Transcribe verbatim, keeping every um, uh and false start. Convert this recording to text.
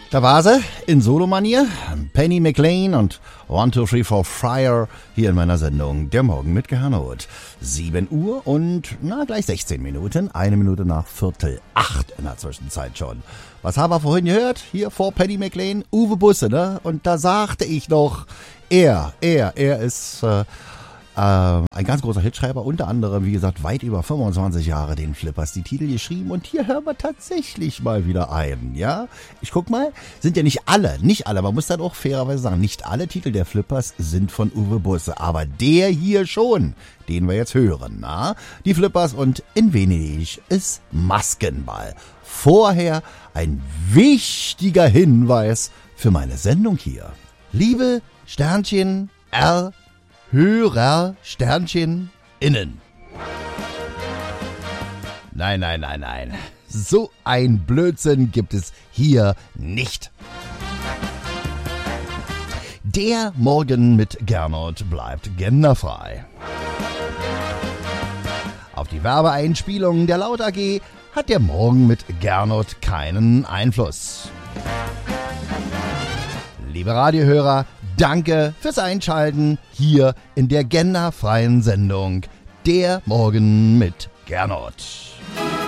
Da war sie, in Solomanier, Penny McLean und one two three four Friar hier in meiner Sendung Der Morgen mit Gernot. sieben Uhr und, na, gleich sechzehn Minuten, eine Minute nach Viertel acht in der Zwischenzeit schon. Was haben wir vorhin gehört? Hier vor Penny McLean, Uwe Busse, ne? Und da sagte ich noch, er, er, er ist äh, äh, ein ganz großer Hitschreiber, unter anderem, wie gesagt, weit über fünfundzwanzig Jahre den Flippers die Titel geschrieben und hier hören wir tatsächlich mal wieder einen, ja? Ich guck mal, sind ja nicht alle, nicht alle, man muss dann auch fairerweise sagen, nicht alle Titel der Flippers sind von Uwe Busse, aber der hier schon, den wir jetzt hören, na? Die Flippers und in wenig ist Maskenball. Vorher ein wichtiger Hinweis für meine Sendung hier. Liebe Sternchen R Hörer Sternchen innen. Nein, nein, nein, nein. So ein Blödsinn gibt es hier nicht. Der Morgen mit Gernot bleibt genderfrei. Auf die Werbeeinspielungen der Laut A G hat der Morgen mit Gernot keinen Einfluss. Liebe Radiohörer, danke fürs Einschalten hier in der genderfreien Sendung Der Morgen mit Gernot.